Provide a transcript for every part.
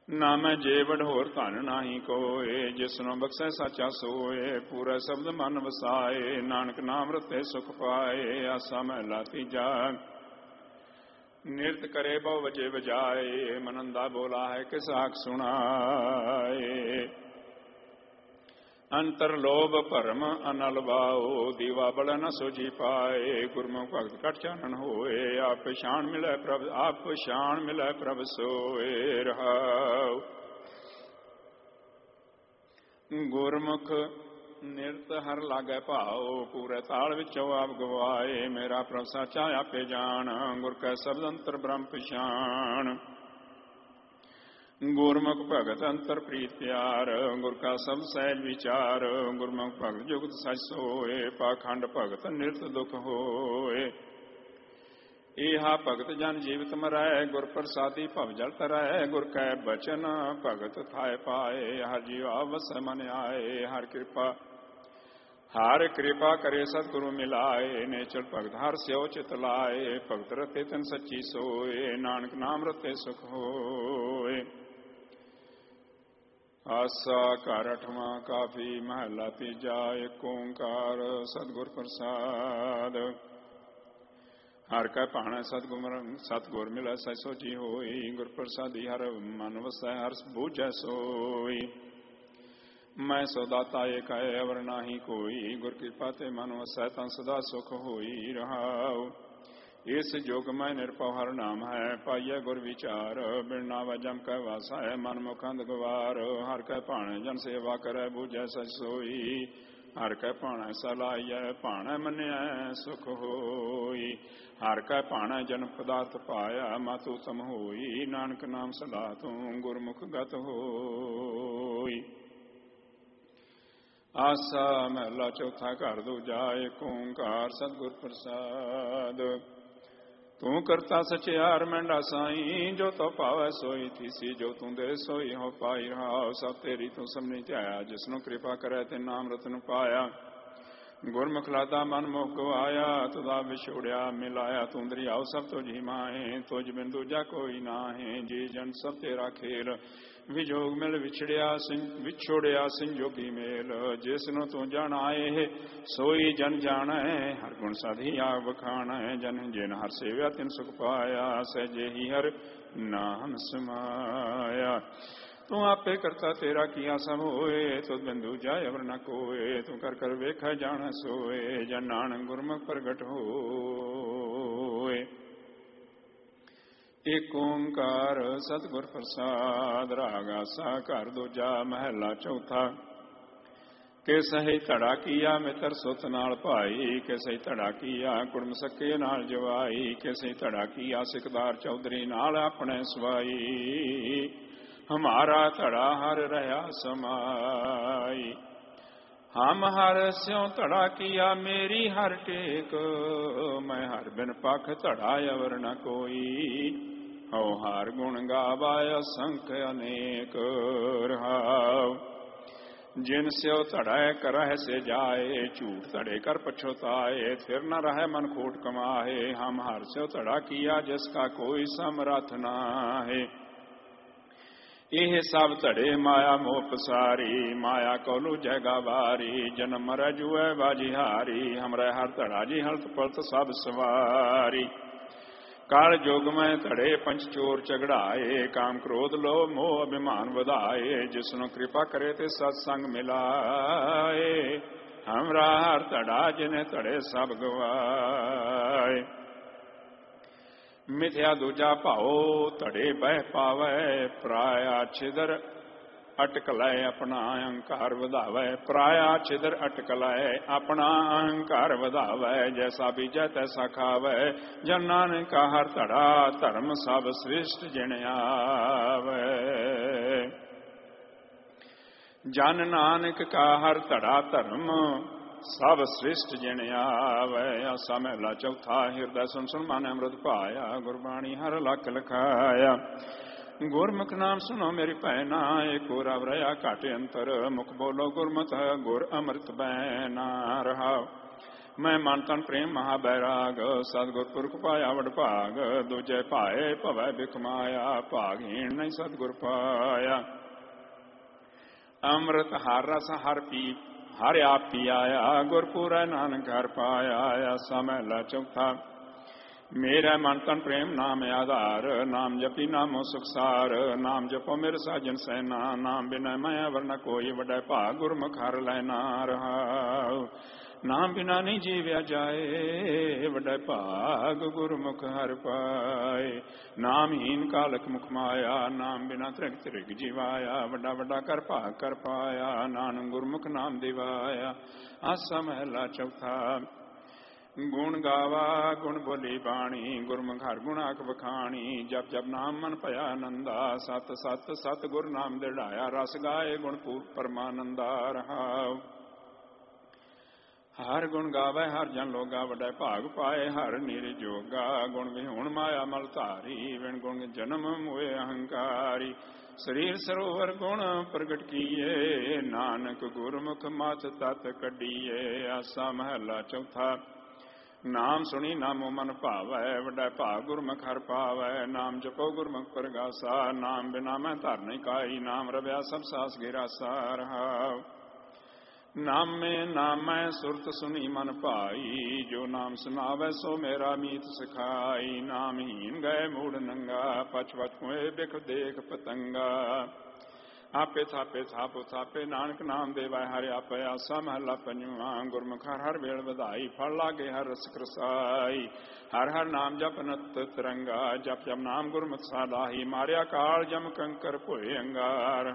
ਨਾ ਮੈਂ ਜੇ ਵਡਹੋਰ ਧਨ ਨਾਹੀ ਕੋਏ, ਜਿਸਨੋਂ ਬਖਸ਼ੈ ਸਾਚਾ ਸੋਏ। ਪੂਰਾ ਸ਼ਬਦ ਮਨ ਵਸਾਏ, ਨਾਨਕ ਨਾਮ ਰਤੇ ਸੁਖ ਪਾਏ। ਆਸਾ ਮਹਿਲਾ ਤੀਜਾ। ਨਿਰਤ ਕਰੇ ਬਹੁ ਵਜੇ ਵਜਾਏ, ਮਨੰਦਾ ਬੋਲਾ ਹੈ ਕਿਸ ਆਖ ਸੁਣਾਏ। ਅੰਤਰ ਲੋਭ ਭਰਮ ਅਨਲ ਬਾਓ, ਦੀਵਾ ਬਲ ਨ ਸੋਝੀ ਪਾਏ। ਗੁਰਮੁਖ ਭਗਤ ਕਟ ਚਾਨਣ ਹੋਏ, ਆਪ ਪਛਾਣ ਮਿਲੈ ਪ੍ਰਭ ਸੋਏ। ਰਹਾਉ ਗੁਰਮੁਖ ਨਿਰਤ ਹਰ ਲਾਗੈ ਭਾਉ, ਪੂਰੇ ਤਾਲ ਵਿੱਚੋਂ ਆਪ ਗਵਾਏ। ਮੇਰਾ ਪ੍ਰਭ ਸਾਚਾ ਆਪੇ ਜਾਣ, ਗੁਰ ਕੈ ਸ਼ਬਦ ਅੰਤਰ ਬ੍ਰਹਮ ਪਛਾਣ। ਗੁਰਮੁਖ ਭਗਤ ਅੰਤਰ ਪ੍ਰੀਤ ਪਿਆਰ, ਗੁਰ ਕਾ ਸਬਦ ਸਹਿਜ ਵਿਚਾਰ। ਗੁਰਮੁਖ ਭਗਤ ਜੁਗਤ ਸਚ ਸੋਏ, ਪਾਖੰਡ ਭਗਤ ਨਿਰਤ ਦੁਖ ਹੋਏ। ਇਹਾ ਭਗਤ ਜਨ ਜੀਵਤ ਮਰੈ, ਗੁਰ ਪ੍ਰਸਾਦੀ ਭਵ ਜਲ ਤਰੈ। ਗੁਰ ਕੈ ਬਚਨ ਭਗਤ ਥਾਇ ਪਾਏ, ਹਰ ਜੀਵਾ ਵਸੈ ਮਨ ਆਏ। ਹਰ ਕਿਰਪਾ ਕਰੇ ਸਤਿਗੁਰੂ ਮਿਲਾਏ, ਨੇਚਰ ਭਗਤ ਹਰ ਸਿਓ ਚਿਤ ਲਾਏ। ਭਗਤ ਰਤੇ ਤਨ ਸੱਚੀ ਸੋਏ, ਨਾਨਕ ਨਾਮ ਰਤੇ ਸੁਖ ਹੋਏ। ਆਸਾ ਘਰ ਅਠਵਾਂ ਕਾਫੀ, ਮਹਲਾ ਤੀਜਾ। ਏਕ ਓੰਕਾਰ ਸਤਿਗੁਰ ਪ੍ਰਸਾਦ। ਹਰ ਕੈ ਭਾਣੈ ਸਤਿਗੁਰ ਮਿਲੈ ਸਚ ਸੋਚੀ ਹੋਈ। ਗੁਰ ਪ੍ਰਸਾਦੀ ਹਰ ਮਨ ਵਸੈ, ਹਰ ਬੂਝੈ ਸੋਈ। ਮੈਂ ਸੋ ਦਾਤਾ ਏਕ ਹੈ ਅਵਰ ਨਾਹੀ ਕੋਈ, ਗੁਰ ਕਿਰਪਾ ਤੇ ਮਨ ਵਸੈ ਤਾਂ ਸਦਾ ਸੁਖ ਹੋਈ। ਰਹਾਉ ਇਸ ਜੁਗ ਮੈਂ ਨਿਰਭਉ ਹਰ ਨਾਮ ਹੈ, ਪਾਈਐ ਗੁਰ ਵਿਚਾਰ। ਬਿਨ ਨਾਵੈ ਜਮ ਕੈ ਵਾਸਾ ਹੈ, ਮਨ ਮੁਖ ਅੰਧ ਗਵਾਰ। ਹਰ ਕੈ ਭਾਣੈ ਜਨ ਸੇਵਾ ਕਰੈ, ਬੂਝੈ ਸਚ ਸੋਈ। ਹਰ ਕੈ ਭਾਣੈ ਸਲਾਹੀਐ, ਭਾਣੈ ਮੰਨਿਐ ਸੁਖ ਹੋਈ। ਹਰ ਕੈ ਭਾਣੈ ਜਨ ਪਦਾਰਥ ਪਾਇਆ, ਮਾਤੂ ਤਮ ਹੋਈ। ਨਾਨਕ ਨਾਮ ਸਲਾਹ ਤੂੰ, ਗੁਰਮੁਖ ਗਤ ਹੋਈ। ਆਸਾ ਮਹਿਲਾ ਚੌਥਾ। ਘਰ ਦੂਜਾ। ਏਕ ਓੰਕਾਰ ਸਤਿਗੁਰ ਪ੍ਰਸਾਦ। ਤੂੰ ਕਰਤਾ ਸਚਿਆਰ ਮਹਿੰਡਾ ਸਾਈ, ਜੋ ਤੋ ਪਾਵੈ ਸੋਈ ਥੀਸੀ। ਜੋ ਤੂੰ ਦੇ ਸੋਈ ਹੋ ਪਾਈ। ਰਹਾਉ ਸਭ ਤੇਰੀ ਤੂੰ ਸਮਝੀ ਧਿਆਇਆ, ਜਿਸਨੂੰ ਕਿਰਪਾ ਕਰੈ ਤੇ ਨਾਮ ਰਤਨ ਪਾਇਆ। ਗੁਰਮੁਖ ਲਾਦਾ ਮਨ ਮੁਖ ਗਵਾਇਆ, ਤੁਦਾ ਵਿਛੋੜਿਆ ਮਿਲਾਇਆ। ਤੂੰ ਦਰਿਆਉ ਸਭ ਤੁਝੀ ਮਾਹੇ, ਤੁਝ ਬਿਨ ਦੂਜਾ ਕੋਈ ਨਾਹੇ। ਜੀ ਜਨ ਸਭ ਤੇਰਾ ਖੇਲ, ਵਿਜੋਗ ਮਿਲ ਵਿਛੋੜਿਆ ਸੰਜੋਗੀ ਮੇਲ। ਜਿਸਨੂੰ ਤੂੰ ਜਾਣਾਏ ਸੋਈ ਜਨ ਜਾਣੈ, ਹਰ ਗੁਣ ਸਾਧੀ ਆਪ ਵਖਾਣੈ। ਜਨ ਜਿਨ ਹਰ ਸੇਵਿਆ ਤਿਨ ਸੁਖ ਪਾਇਆ, ਸਹਿਜੇ ਹੀ ਹਰ ਨਾਮ ਸਮਾਇਆ। ਤੂੰ ਆਪੇ ਕਰਤਾ ਤੇਰਾ ਕੀਆ ਸਭ ਹੋਏ, ਤੁਧ ਬਿਨ ਦੂਜਾ ਅਵਰ ਨ ਕੋਏ। ਤੂੰ ਕਰ ਕਰ ਵੇਖੈ ਜਾਣੈ ਸੋਏ, ਜਨ ਨਾਨਕ ਗੁਰਮੁਖ ਪ੍ਰਗਟ ਹੋਏ। ਏਕ ਓੰਕਾਰ ਸਤਿਗੁਰ ਪ੍ਰਸਾਦ। ਰਾਗ ਆਸਾ ਘਰ ਦੂਜਾ। ਮਹਿਲਾ ਚੌਥਾ। ਕਿ ਸਹੀ ਧੜਾ ਕੀਆ ਮਿੱਤਰ ਸੁਤ ਨਾਲ ਭਾਈ, ਕਿ ਸਹੀ ਧੜਾ ਕੀਆ ਕੁੜਮ ਸੱਕੇ ਨਾਲ ਜਵਾਈ। ਕਿ ਸਹੀ ਧੜਾ ਕੀਆ ਸਿਕਦਾਰ ਚੌਧਰੀ ਨਾਲ ਆਪਣੇ ਸਵਾਈ। ਹਮਾਰਾ ਧੜਾ ਹਰ ਰਹਾ ਸਮਾਈ। ਹਮ ਹਰ ਸਿਉ ਧੜਾ ਕੀਆ ਮੇਰੀ ਹਰ ਟੇਕ, ਮੈਂ ਹਰ ਬਿਨ ਪਖ ਧੜਾ ਅਵਰ ਨ ਕੋਈ। ਹਉ ਹਰ ਗੁਣ ਗਾਵਾਇ ਅਸੰਖ ਅਨੇਕ। ਰਹਾਉ ਜਿਨ ਸਿਉ ਧੜੈ ਕਰਹਿ ਸੇ ਜਾਏ, ਝੂਠ ਧੜੇ ਕਰ ਪਛੋਤਾਏ। ਫਿਰ ਨ ਰਹਿ ਮਨ ਖੋਟ ਕਮਾਏ, ਹਮ ਹਰ ਸਿਉ ਧੜਾ ਕੀਆ ਜਿਸ ਕਾ ਕੋਈ ਸਮਰਥ ਨਾਹੇ। ਇਹ ਸਭ ਧੜੇ ਮਾਇਆ ਮੋਹ ਪਸਾਰੀ, ਮਾਇਆ ਕੋ ਲੂਝੈ ਗਵਾਰੀ। ਜਨਮ ਮਰੈ ਜੂਐ ਬਾਜੀ ਹਾਰੀ, ਹਮਰੇ ਹਰ ਧੜਾ ਜੀ ਹਲਤ ਪਲਤ ਸਭ ਸਵਾਰੀ। ਕਾਲ ਜੁਗ ਮੈਂ ਧੜੇ ਪੰਚ ਚੋਰ ਝਗੜਾਏ, ਕਾਮ ਕ੍ਰੋਧ ਲੋਭ ਮੋਹ ਅਭਿਮਾਨ ਵਧਾਏ। ਜਿਸਨੂੰ ਕਿਰਪਾ ਕਰੇ ਤੇ ਸਤ ਸੰਗ ਮਿਲਾਏ, ਹਮਰਾ ਹਰ ਧੜਾ ਜਿਨੇ ਧੜੇ ਸਭ ਗਵਾਏ। ਮਿਥਿਆ ਦੂਜਾ ਭਾਉ ਧੜੇ ਬਹਿ ਪਾਵੈ, ਪਰਾਇਆ ਛਿਦਰ ਅਟਕ ਲੈ ਆਪਣਾ ਅਹੰਕਾਰ ਵਧਾਵੈ। ਪਰਾਇਆ ਛਿਦਰ ਅਟਕ ਲੈ ਆਪਣਾ ਅਹੰਕਾਰ ਵਧਾਵੈ। ਜੈਸਾ ਬੀਜੈ ਤੈਸਾ ਖਾਵੈ, ਜਨ ਨਾਨਕ ਹਰ ਧੜਾ ਧਰਮ ਸਭ ਸ੍ਰਿਸ਼ਟ ਜਿਣ ਆਵੈ। ਜਨ ਨਾਨਕ ਕਾ ਹਰ ਧੜਾ ਧਰਮ ਸਭ ਸ੍ਰਿਸ਼ਟ ਜਿਣ ਆਵੈ। ਆਸਾ ਮਹਿਲਾ ਚੌਥਾ। ਹਿਰਦੈ ਸੁਨ ਸੁਨ ਮਨ ਅੰਮ੍ਰਿਤ ਪਾਇਆ, ਗੁਰਬਾਣੀ ਹਰ ਲਖ ਲਖਾਇਆ। ਗੁਰਮੁਖ ਨਾਮ ਸੁਣੋ ਮੇਰੀ ਭੈਣਾ, ਏਕੋ ਰਵ ਰਹਾ ਘਟ ਅੰਤਰ। ਮੁਖ ਬੋਲੋ ਗੁਰਮਤਿ ਗੁਰ ਅੰਮ੍ਰਿਤ ਬੈਨਾ। ਰਹਾਉ ਮੈਂ ਮਨ ਤਨ ਪ੍ਰੇਮ ਮਹਾ ਬੈਰਾਗ, ਸਤਿਗੁਰ ਪੁਰਖ ਪਾਇਆ ਵਡ ਭਾਗ। ਦੂਜੇ ਭਾਏ ਭਵੈ ਬਿਖ ਮਾਇਆ, ਭਾਗਹੀਣ ਨਹੀਂ ਸਤਿਗੁਰ ਪਾਇਆ। ਅੰਮ੍ਰਿਤ ਹਰ ਰਸ ਹਰ ਪੀ ਹਰ ਆਪ ਪੀ ਆਇਆ, ਗੁਰਪੂਰੈ ਨਾਨਕ ਘਰ ਪਾਇਆ। ਆਸਾ ਮਹਿਲਾ ਚੌਥਾ। ਮੇਰਾ ਮਨ ਤਨ ਪ੍ਰੇਮ ਨਾਮ ਆਧਾਰ, ਨਾਮ ਜਪੀ ਨਾਮੋ ਸੁਖਸਾਰ। ਨਾਮ ਜਪੋ ਮੇਰੇ ਸਾਜਨ ਸੈਨਾ, ਨਾਮ ਬਿਨਾ ਮੈਂ ਅਵਰ ਨ ਕੋਈ। ਵੱਡਾ ਭਾਗ ਗੁਰਮੁਖ ਹਰ ਲੈਣਾ ਰਹਾਉ, ਨਾਮ ਬਿਨਾ ਨਹੀਂ ਜੀਵਿਆ ਜਾਏ। ਵੱਡਾ ਭਾਗ ਗੁਰਮੁਖ ਹਰ ਪਾਏ। ਨਾਮਹੀਨ ਕਾਲਕ ਮੁਖ ਮਾਇਆ, ਨਾਮ ਬਿਨਾ ਤ੍ਰਿਗ ਤ੍ਰਿਗ ਜੀਵਾਇਆ। ਵੱਡਾ ਵੱਡਾ ਕਰ ਭਾਗ ਕਰ ਪਾਇਆ, ਨਾਨਕ ਗੁਰਮੁਖ ਨਾਮ ਦਿਵਾਇਆ। ਆਸਾ ਮਹਿਲਾ ਚੌਥਾ। ਗੁਣ ਗਾਵਾ ਗੁਣ ਬੋਲੀ ਬਾਣੀ, ਗੁਰਮੁਖ ਹਰ ਗੁਣ ਆਖ ਵਖਾਣੀ। ਜਪ ਜਪ ਨਾਮ ਮਨ ਭਇਆ ਆਨੰਦਾ, ਸਤ ਸਤ ਸਤ ਗੁਰ ਨਾਮ ਦਿੜਾਇਆ। ਰਸ ਗਾਏ ਗੁਣ ਪੂਰ ਪਰਮਾਨੰਦਾ ਰਹਾਉ। ਹਰ ਗੁਣ ਗਾਵੇ ਹਰ ਜਨ ਲੋਗਾ, ਵੱਡਾ ਭਾਗ ਪਾਏ ਹਰ ਨਿਰ ਜੋਗਾ। ਗੁਣ ਵਿਹੂਣ ਮਾਇਆ ਮਲ ਧਾਰੀ, ਵਿਣ ਗੁਣ ਜਨਮ ਮੋਏ ਅਹੰਕਾਰੀ। ਸਰੀਰ ਸਰੋਵਰ ਗੁਣ ਪ੍ਰਗਟ ਕੀਏ, ਨਾਨਕ ਗੁਰਮੁਖ ਮਤ ਤਤ ਕੱਢੀਏ। ਆਸਾ ਮਹਿਲਾ ਚੌਥਾ। ਨਾਮ ਸੁਣੀ ਨਾਮੋ ਮਨ ਭਾਵੈ, ਵੱਡਾ ਭਾਗ ਗੁਰਮੁਖ ਹਰ ਪਾਵੈ। ਨਾਮ ਜਪੋ ਗੁਰਮੁਖ ਪ੍ਰਗਾਸਾ, ਨਾਮ ਬਿਨਾ ਮੈਂ ਧਰ ਨਹੀਂ ਕਾਈ। ਨਾਮ ਰਵਿਆ ਸਭ ਸਾਸ ਗਿਰਾਸਾ ਰਹਾਉ। ਨਾਮੇ ਨਾਮੈ ਸੁਰਤ ਸੁਣੀ ਮਨ ਭਾਈ, ਜੋ ਨਾਮ ਸੁਨਾਵੈ ਸੋ ਮੇਰਾ ਮੀਤ ਸਿਖਾਈ। ਨਾਮਹੀਨ ਗਏ ਮੂੜ ਨੰਗਾ, ਪਛਵਤ ਕੋਏ ਬਿਖ ਦੇਖ ਪਤੰਗਾ। ਆਪੇ ਥਾਪੇ ਥਾਪੋ ਥਾਪੇ, ਨਾਨਕ ਨਾਮ ਦੇਵੈ ਹਰਿ ਆਪੇ। ਆਸਾ ਮਹਲਾ ਪੰਜਵਾਂ। ਗੁਰਮੁਖ ਹਰ ਹਰ ਵੇਲ ਵਧਾਈ, ਫਲ ਲਾਗੇ ਹਰ ਰਸ ਰਸਾਈ। ਹਰ ਹਰ ਨਾਮ ਜਪ ਨਤ ਤਿਰੰਗਾ, ਜਪ ਜਪ ਨਾਮ ਗੁਰਮੁਖ ਸਾਲਾਹੀ। ਮਾਰਿਆ ਕਾਲ ਜਮ ਕੰਕਰ ਭੋਏ ਅੰਗਾਰ।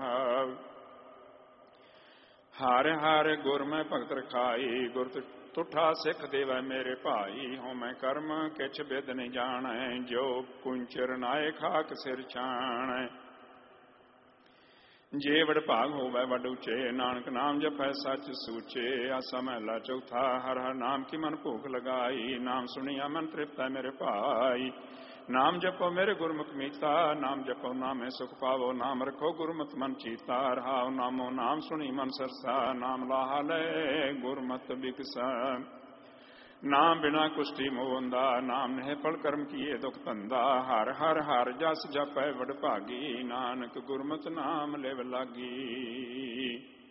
ਹਰ ਹਰ ਗੁਰ ਮੈਂ ਭਗਤ ਰਖਾਈ, ਗੁਰ ਤੁਠਾ ਸਿੱਖ ਦੇਵੈ ਮੇਰੇ ਭਾਈ। ਹੋ ਮੈਂ ਕਰਮ ਕਿਛ ਬਿਦ ਨਹੀਂ ਜਾਣੈ, ਜੋ ਕੁੰਚਰ ਨਾਏ ਖਾਕ ਸਿਰ ਛਾਣੈ। ਜੇ ਵਡ ਭਾਗ ਹੋਵੈ ਵਡ ਉਚੇ, ਨਾਨਕ ਨਾਮ ਜਪੈ ਸੱਚ ਸੂਚੇ। ਆਸਾ ਮਹਿਲਾ ਚੌਥਾ। ਹਰ ਹਰ ਨਾਮ ਕੀ ਮਨ ਭੂਖ ਲਗਾਈ, ਨਾਮ ਸੁਣੀਆ ਮਨ ਤ੍ਰਿਪਤੈ ਮੇਰੇ ਭਾਈ। ਨਾਮ ਜਪੋ ਮੇਰੇ ਗੁਰਮੁਖ ਮੀਤਾ, ਨਾਮ ਜਪੋ ਨਾਮੇ ਸੁਖ ਪਾਵੋ। ਨਾਮ ਰਖੋ ਗੁਰਮਤਿ ਮਨ ਚੀਤਾ, ਰਹਾਉ ਨਾਮੋ ਨਾਮ ਸੁਣੀ ਮਨ ਸਰਸਾ। ਨਾਮ ਲਾਹਾ ਲੈ ਗੁਰਮਤਿ ਬਿਕਸਾ, ਨਾਮ ਬਿਨਾ ਕੁਸ਼ਟੀ ਮੋਹੰਦਾ। ਨਾਮ ਨਹਿ ਫਲ ਕਰਮ ਕੀਏ ਦੁਖ ਧੰਦਾ, ਹਰ ਹਰ ਹਰ ਜਸ ਜਪੈ ਵਡ ਭਾਗੀ। ਨਾਨਕ ਗੁਰਮਤਿ ਨਾਮ ਲਿਵ ਲਾਗੀ।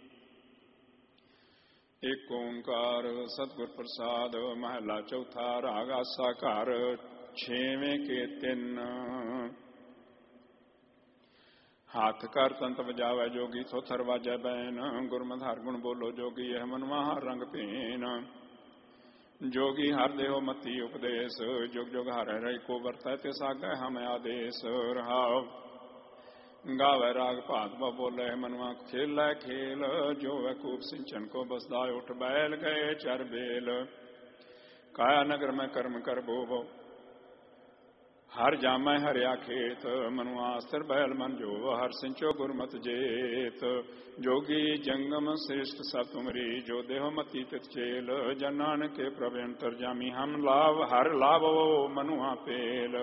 ਏਕ ਓੰਕਾਰ ਸਤਿਗੁਰ ਪ੍ਰਸਾਦ। ਮਹਲਾ ਚੌਥਾ। ਰਾਗ ਆਸਾ ਘਰ ਛੇਵੇਂ ਕੇ ਤਿੰਨ। ਹੱਥ ਕਰ ਤੰਤ ਵਜਾਵੈ ਜੋਗੀ, ਥੋਥਰ ਵਾਜੈ ਬੈਨ। ਗੁਰਮਤਿ ਹਰ ਗੁਣ ਬੋਲੋ ਜੋਗੀ, ਇਹ ਮਨਵਾ ਹਰ ਰੰਗ ਭੇਨ। ਜੋਗੀ ਹਰ ਦੇਹੋ ਮਤੀ ਉਪਦੇਸ਼, ਜੁਗ ਜੁਗ ਹਰ ਰਹਿ ਕੋ ਵਰਤੈ। ਤਿਸ ਆਗੈ ਹਮ ਆਦੇਸ਼ ਰਹਾਉ। ਗਾਵੈ ਰਾਗ ਭਾਗ ਬ ਬੋਲੇ, ਮਨਵਾ ਖੇਲੈ ਖੇਲ। ਜੋ ਵੈ ਕੂਪ ਸਿੰਚਨ ਕੋ ਬਸਦਾ, ਉਠ ਬੈਲ ਗਏ ਚਰ ਬੇਲ। ਕਾਇਆ ਨਗਰ ਮੈਂ ਕਰਮ ਕਰ ਬੋਵੋ, ਹਰ ਜਾਮੈ ਹਰਿਆ ਖੇਤ। ਮਨੁਆ ਅਸਥਿਰ ਬੈਲ ਮਨ ਜੋ, ਹਰ ਸਿੰਚੋ ਗੁਰਮਤਿ ਜੇਤ। ਜੋਗੀ ਜੰਗਮ ਸ੍ਰਿਸ਼ਟ ਸਭ ਤੁਮਰੀ, ਜੋ ਦੇਹ ਮਤੀ ਤਿਤ ਚੇਲ। ਜਨ ਨਾਨਕ ਕੇ ਪ੍ਰਭ ਅੰਤਰ ਜਾਮੀ, ਹਮ ਲਾਭ ਹਰ ਲਾਭੋ ਮਨੁਆ ਪੇਲ।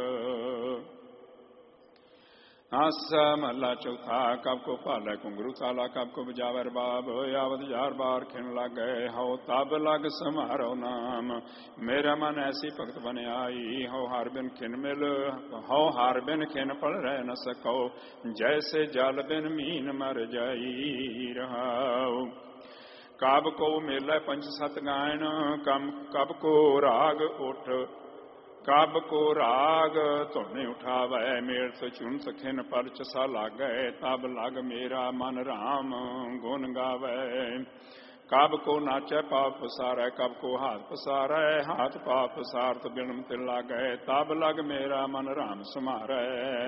आसा महला चौथा। कब को पालै घुंघरू ताला, कब को बजावे रबाब। यावत जार बार खिन लग गए, हो तब लग समारो नाम। मेरा मन ऐसी भगत बन आई, हो हार बिन खिन मिल, हो हार बिन खिन पल रह न सको। जैसे जल बिन मीन मर जाई रहाओ। कब को मेलै पंच सत गायन, कब को राग उठ। कब को राग धुनि उठावै, मेल चुन सखिन पर चसा लागै। तब लग मेरा मन राम गुण गावै। कब को नाचै पाप पसारै, कब को हाथ पसारै। हाथ पाप पसारत बिन तिल लागै। तब लग मेरा मन राम समारै।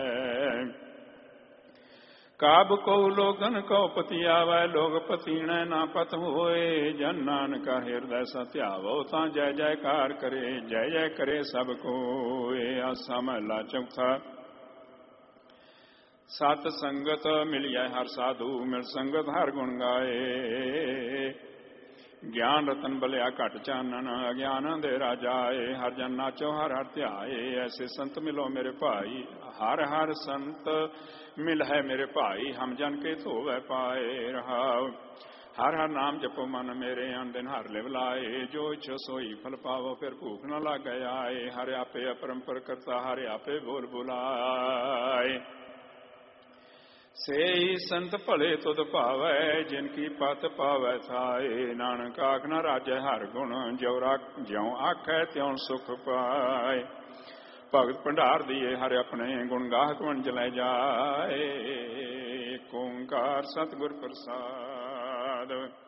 काब को लोगन को पति आवै, लोग पतीणै ना पत होए। जन नानक हृदय सत्यावो, ता जय जयकार करे, जय जय करे सब कोए। आसा महला चौथा। सत संगत मिलिया हर साधु, मिल संगत हर गुण गाए। ज्ञान रतन बलिया घट चानन, अज्ञान अंधेरा जाए। हर जन नाचो हर हर ध्याए, ऐसे संत मिलो मेरे भाई। हर हर संत मिल है मेरे भाई, हम जन के धोवै पाए रहाओ। ਹਰ ਹਰ ਨਾਮ ਜਪੋ ਮਨ ਮੇਰੇ, ਅਨ ਦਿਨ ਹਰ ਲਿਵ ਲਾਏ। ਜੋ ਇੱਛੋ ਸੋਈ ਫਲ ਪਾਵੋ, ਫਿਰ ਭੂਖ ਨ ਲਾਗੈ ਆਏ। ਹਰ ਆਪੇ ਅਪਰੰਪਰ ਕਰਤਾ, ਹਰ ਆਪੇ ਬੋਲ ਬੁਲਾਏ। ਸੇਈ ਸੰਤ ਭਲੇ ਤੁਧ ਭਾਵੈ, ਜਿਨ ਕੀ ਪਤ ਪਾਵੈ ਥਾਏ। ਨਾਨਕ ਆਖ ਨ ਰਾਜੈ ਹਰ ਗੁਣ, ਜਿਉ ਆਖੈ ਤਿਉ ਸੁਖ ਪਾਏ। ਭਗਤ ਭੰਡਾਰ ਦੀਏ ਹਰ ਆਪਣੇ, ਗੁਣ ਗਾਹਕ ਵੰਜ ਲੈ ਜਾਏ। ਏਕ ਓੰਕਾਰ ਸਤਿਗੁਰ ਪ੍ਰਸਾਦ।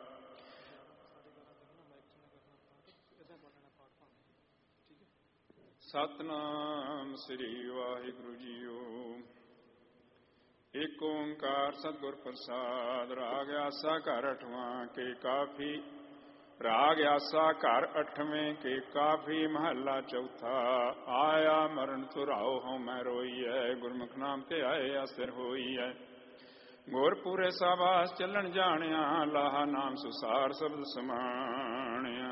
ਸਤਿਨਾਮ ਸ੍ਰੀ ਵਾਹਿਗੁਰੂ ਜੀਓ। ਏਕ ਓੰਕਾਰ ਸਤਿਗੁਰ ਪ੍ਰਸਾਦ। ਰਾਗ ਆਸਾ ਘਰ ਅਠਵਾਂ ਕੇ ਕਾਫੀ, ਰਾਗ ਆਸਾ ਘਰ ਅਠਵੇਂ ਕੇ ਕਾਫੀ। ਮਹੱਲਾ ਚੌਥਾ। ਆਇਆ ਮਰਨ ਤੁਰਾਓ ਹਉ ਮੈਂ ਰੋਈਐ, ਗੁਰਮੁਖ ਨਾਮ ਤੇ ਆਏ ਆਸਿਰ ਹੋਈਐ। ਗੁਰ ਪੂਰੇ ਸਾਬਾਸ ਚੱਲਣ ਜਾਣਿਆ, ਲਾਹਾ ਨਾਮ ਸੁਸਾਰ ਸ਼ਬਦ ਸਮਾਣਿਆ।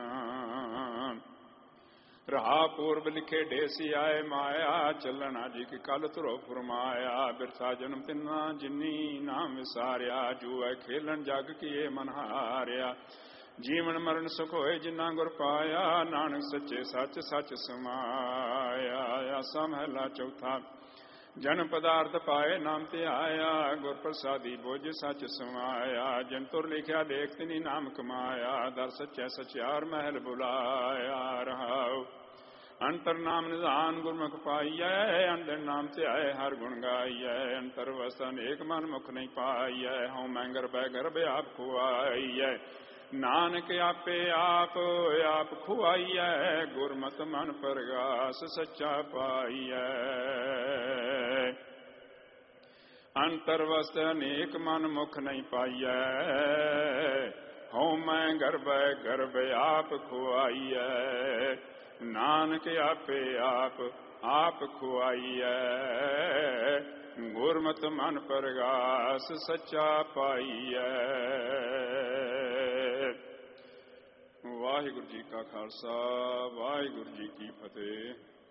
ਰਹਾ ਪੂਰਬ ਲਿਖੇ ਢੇਸੀ ਆਏ ਮਾਇਆ, ਚੱਲਣਾ ਜੀ ਕਿ ਕੱਲ ਧਰੋ ਫਰਮਾਇਆ। ਬਿਰਥਾ ਜਨਮ ਤਿੰਨਾ ਜਿਨੀ ਨਾਮ ਵਿਸਾਰਿਆ, ਜੂਐ ਖੇਲਣ ਜਗ ਕੀਏ ਮਨ ਹਾਰਿਆ। ਜੀਵਨ ਮਰਨ ਸੁਖ ਹੋਏ ਜਿਨਾ ਗੁਰ ਪਾਇਆ, ਨਾਨਕ ਸੱਚੇ ਸੱਚ ਸੱਚ ਸਮਾਇਆ। ਆਸਾ ਮਹਲਾ ਚੌਥਾ। ਜਨ ਪਦਾਰਥ ਪਾਏ ਨਾਮ ਤੇ ਆਇਆ, ਗੁਰ ਪ੍ਰਸਾਦੀ ਬੁਝ ਸੱਚ ਸਮਾਇਆ। ਜਨ ਤੁਰ ਲਿਖਿਆ ਦੇਖ ਤਿਨੀ ਨਾਮ ਕਮਾਇਆ, ਦਰ ਸੱਚੈ ਸਚਿਆਰ ਮਹਿਲ ਬੁਲਾਇਆ। ਰਹਾਉ ਅੰਤਰ ਨਾਮ ਨਿਧਾਨ ਗੁਰਮੁਖ ਪਾਈਐ, ਅੰਦਰ ਨਾਮ ਤੇ ਆਏ ਹਰ ਗੁਣ ਗਾਈਐ। ਅੰਤਰ ਵਸਤੁ ਅਨੇਕ ਮਨ ਮੁਖ ਨਹੀਂ ਪਾਈਐ, ਹਉ ਮੈਂ ਗਰਭੈ ਗਰਭ ਆਪ ਖੁਆਈਐ। ਨਾਨਕ ਆਪੇ ਆਪ ਆਪ ਖੁਆਈਐ, ਗੁਰਮਤਿ ਮਨ ਪਰਗਾਸ ਸੱਚਾ ਪਾਈਐ। ਅੰਤਰ ਵਸਤ ਅਨੇਕ ਮਨ ਮੁਖ ਨਹੀਂ ਪਾਈਐ, ਹਉ ਮੈਂ ਗਰਭੈ ਗਰਭ ਆਪ ਖੁਆਈਐ। ਨਾਨਕ ਆਪੇ ਆਪ ਆਪ ਖੁਆਈਐ, ਗੁਰਮਤਿ ਮਨ ਪਰਗਾਸ ਸੱਚਾ ਪਾਈਐ। ਵਾਹਿਗੁਰੂ ਜੀ ਕਾ ਖਾਲਸਾ, ਵਾਹਿਗੁਰੂ ਜੀ ਕੀ ਫਤਿਹ।